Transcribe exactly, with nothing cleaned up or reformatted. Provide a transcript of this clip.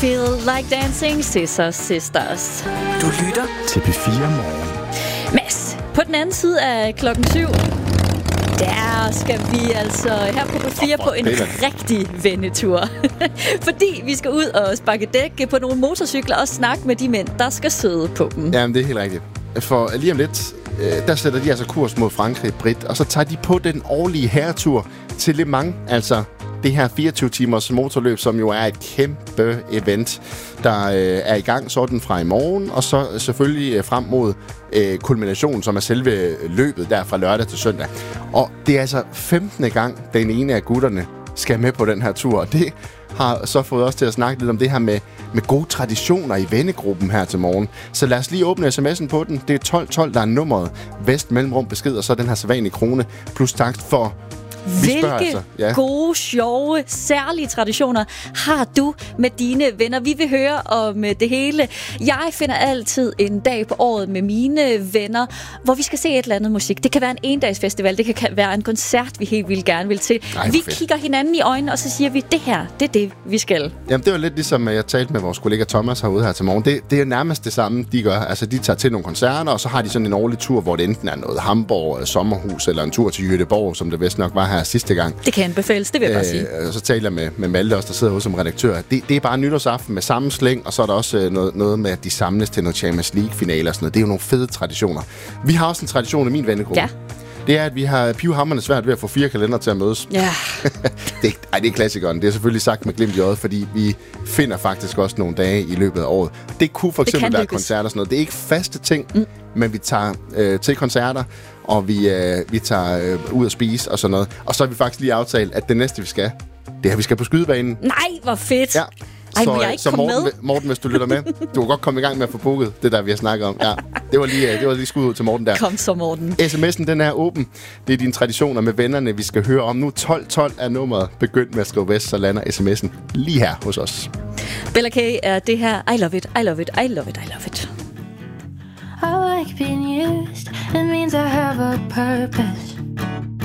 Feel Like Dancing, Scissors Sisters. Du lytter til P fire Morgen. Mads, på den anden side af klokken syv, der skal vi altså her på P fire på en rigtig vendetur. Fordi vi skal ud og sparke dæk på nogle motorcykler og snakke med de mænd, der skal sidde på dem. Jamen, det er helt rigtigt. For lige om lidt, øh, der sætter de altså kurs mod Frankrig, Brit, og så tager de på den årlige herretur til Le Mans, altså det her fireogtyve timers motorløb, som jo er et kæmpe event, der øh, er i gang sådan fra i morgen, og så selvfølgelig øh, frem mod øh, kulminationen, som er selve løbet der fra lørdag til søndag. Og det er altså femtende gang, den ene af gutterne skal med på den her tur, og det har så fået os til at snakke lidt om det her med, med gode traditioner i vennegruppen her til morgen. Så lad os lige åbne sms'en på den. Det er tolv tolv, der er nummeret. Vest mellemrum besked, og så den her sædvanlige krone plus takst for... Hvilke altså. ja. gode, sjove, særlige traditioner har du med dine venner? Vi vil høre om det hele. Jeg finder altid en dag på året med mine venner, hvor vi skal se et eller andet musik. Det kan være en endagsfestival, det kan være en koncert, vi helt vildt gerne vil til. Ej, vi fedt. Kigger hinanden i øjnene, og så siger vi, det her, det er det, vi skal. Jamen, det var lidt ligesom, jeg talte med vores kollega Thomas herude her til morgen. Det, det er nærmest det samme, de gør. Altså, de tager til nogle koncerter, og så har de sådan en årlig tur, hvor det enten er noget Hamburg, sommerhus, eller en tur til Göteborg, som det vist nok var her sidste gang. Det kan anbefales, det vil jeg bare sige. Øh, så taler jeg med, med Malte også, der sidder hos som redaktør. Det, det er bare nytårsaften med samme slæng, og så er der også øh, noget, noget med, at de samles til noget Champions League-finale og sådan noget. Det er jo nogle fede traditioner. Vi har også en tradition i min vennegruppe. Ja. Det er, at vi har pivhamrende svært ved at få fire kalender til at mødes. Ja. det, ej, det er klassikeren. Det er selvfølgelig sagt med glimt i øjet, fordi vi finder faktisk også nogle dage i løbet af året. Det kunne for eksempel være koncerter og sådan noget. Det er ikke faste ting, mm. men vi tager øh, til koncerter, og vi, øh, vi tager øh, ud at spise og sådan noget. Og så har vi faktisk lige aftalt, at det næste, vi skal, det er, vi skal på skydebanen. Nej, hvor fedt! Ja. Ej, så, må jeg ikke så komme Morten, med? Morten, hvis du lytter med, du kan godt komme i gang med at få booket det der, vi har snakket om. Ja, det var lige, det var lige skud ud til Morten der. Kom så, Morten. sms'en, den er åben. Det er dine traditioner med vennerne, vi skal høre om. Nu tolv tolv er nummeret. Begynd med at skrive vest, så lander sms'en lige her hos os. Bella K er det her. I love it, I love it, I love it, I love it. I like being used. It means I have a purpose.